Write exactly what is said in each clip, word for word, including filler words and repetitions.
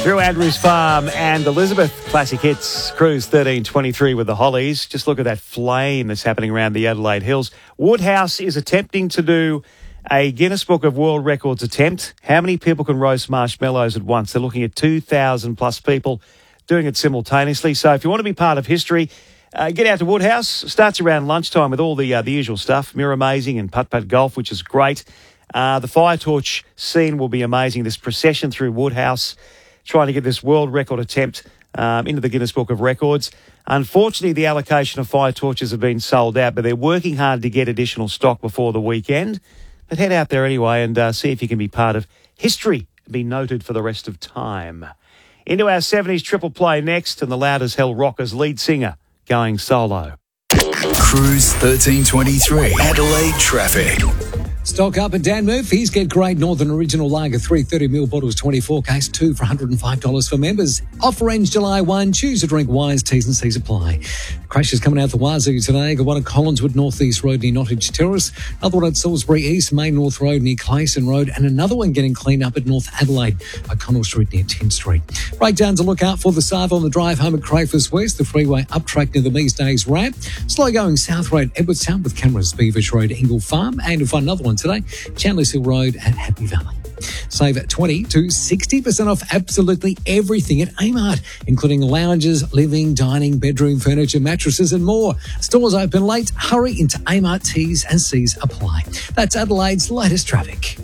Through Andrews Farm and Elizabeth, classic hits, Cruise thirteen twenty-three with the Hollies. Just look at that flame that's happening around the Adelaide Hills. Woodhouse is attempting to do a Guinness Book of World Records attempt. How many people can roast marshmallows at once? They're looking at two thousand plus people doing it simultaneously. So if you want to be part of history, uh, get out to Woodhouse. Starts around lunchtime with all the uh, the usual stuff, Mirror Amazing and Putt Putt Golf, which is great. Uh, the fire torch scene will be amazing. This procession through Woodhouse, trying to get this world record attempt um, into the Guinness Book of Records. Unfortunately, the allocation of fire torches have been sold out, but they're working hard to get additional stock before the weekend. But head out there anyway and uh, see if you can be part of history and be noted for the rest of time. Into our seventies triple play next, and the Loud as Hell Rockers lead singer going solo. Cruise thirteen twenty-three, Adelaide traffic. Stock up at Dan Murphy's. Get great Northern Original Lager three thirty mil bottles, twenty-four case, two for one hundred five dollars for members. Offer ends July first. Choose a drink wise. T's and C's apply. Crashes coming out the Wazoo today. Got one at Collinswood North East Road near Nottage Terrace. Another one at Salisbury East, Main North Road near Clayson Road. And another one getting cleaned up at North Adelaide, O'Connell Street near tenth Street. Breakdowns to look out for the Save on the drive home at Crayfus West. The freeway up track near the Mees Days ramp. Slow going South Road, Edwardstown with cameras, Beavish Road, Ingle Farm. And we'll find another one today, Chandler's Hill Road at Happy Valley. Save twenty to sixty percent off absolutely everything at Amart, including lounges, living, dining, bedroom, furniture, mattresses and more. Stores open late. Hurry into Amart. T's and C's apply. That's Adelaide's latest traffic.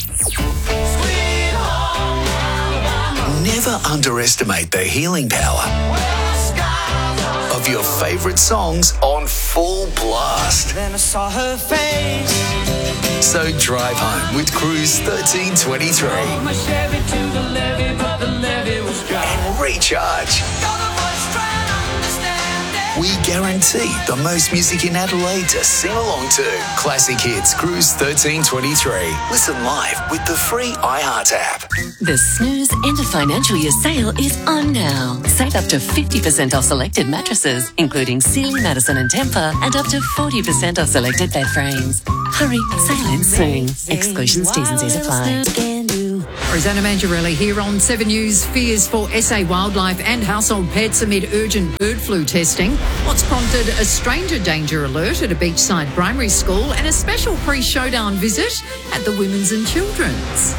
Never underestimate the healing power of your favourite songs on full blast. Then I saw her face. So drive home with Cruise thirteen twenty-three and recharge. We guarantee the most music in Adelaide to sing along to. Classic hits, Cruise thirteen twenty-three. Listen live with the free iHeart app. The Snooze End of Financial Year sale is on now. Save up to fifty percent off selected mattresses, including Sealy, Madison and Tempur, and up to forty percent off selected bed frames. Hurry, sale ends soon. Exclusions, T's and C's apply. Rosanna Mangiarelli here on seven News. Fears for S A Wildlife and household pets amid urgent bird flu testing. What's prompted a stranger danger alert at a beachside primary school and a special pre-showdown visit at the Women's and Children's.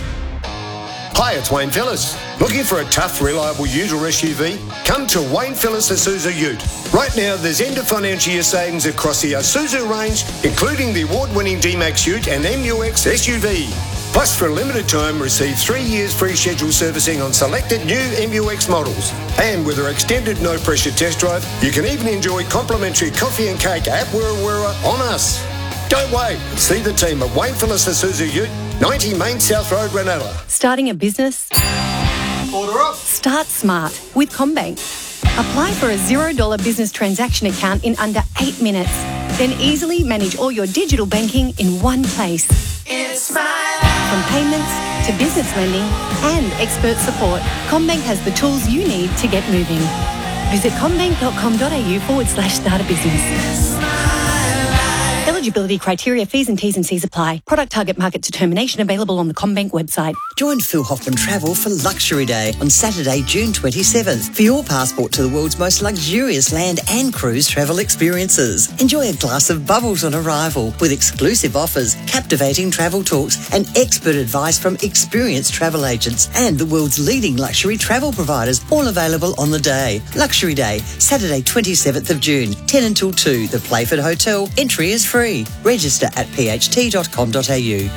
Hi, it's Wayne Phillips. Looking for a tough, reliable ute or S U V? Come to Wayne Phillips Isuzu Ute. Right now, there's end of financial year savings across the Isuzu range, including the award-winning D-Max Ute and M U X S U V. Plus, for a limited time, receive three years free scheduled servicing on selected new M U X models. And with our extended no-pressure test drive, you can even enjoy complimentary coffee and cake at Wira Wira on us. Don't wait. See the team at Wayne Phillips Isuzu Ute, ninety Main South Road, Ranella. Starting a business? Order up. Start smart with CommBank. Apply for a zero dollar business transaction account in under eight minutes. Then easily manage all your digital banking in one place. It's my life. From payments to business lending and expert support, CommBank has the tools you need to get moving. Visit commbank.com.au forward slash start a business. Eligibility criteria, fees and T's and C's apply. Product target market determination available on the CommBank website. Join Phil Hoffman Travel for Luxury Day on Saturday, June twenty-seventh for your passport to the world's most luxurious land and cruise travel experiences. Enjoy a glass of bubbles on arrival with exclusive offers, captivating travel talks and expert advice from experienced travel agents and the world's leading luxury travel providers, all available on the day. Luxury Day, Saturday, twenty-seventh of June, ten until two, the Playford Hotel. Entry is free. Register at p h t dot com dot a u.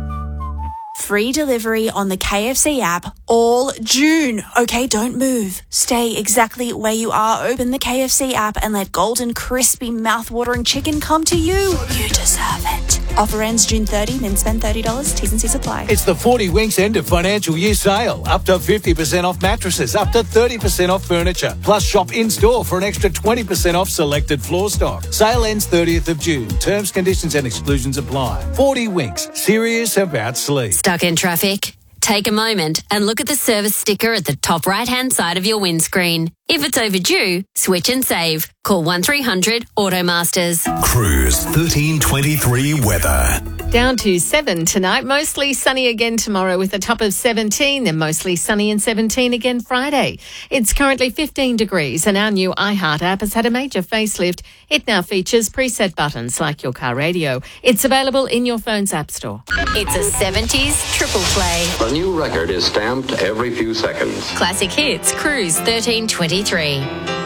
Free delivery on the K F C app all June. Okay, don't move. Stay exactly where you are. Open the K F C app and let golden, crispy, mouth-watering chicken come to you. You deserve it. Offer ends June thirtieth, then spend thirty dollars. T's and C's apply. It's the forty Winks end of financial year sale. Up to fifty percent off mattresses, up to thirty percent off furniture. Plus shop in-store for an extra twenty percent off selected floor stock. Sale ends thirtieth of June. Terms, conditions and exclusions apply. forty Winks. Serious about sleep. Stuck in traffic? Take a moment and look at the service sticker at the top right-hand side of your windscreen. If it's overdue, switch and save. Call one three hundred Automasters. Cruise thirteen twenty-three weather. Down to seven tonight, mostly sunny again tomorrow with a top of seventeen, then mostly sunny and seventeen again Friday. It's currently fifteen degrees and our new iHeart app has had a major facelift. It now features preset buttons like your car radio. It's available in your phone's app store. It's a seventies triple play. A new record is stamped every few seconds. Classic Hits, Cruise thirteen twenty-three.